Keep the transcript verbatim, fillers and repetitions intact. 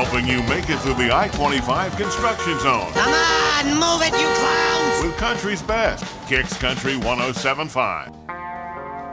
helping you make it through the I twenty-five construction zone. Come on, move it, you clowns! With country's best, Kicks Country one oh seven point five.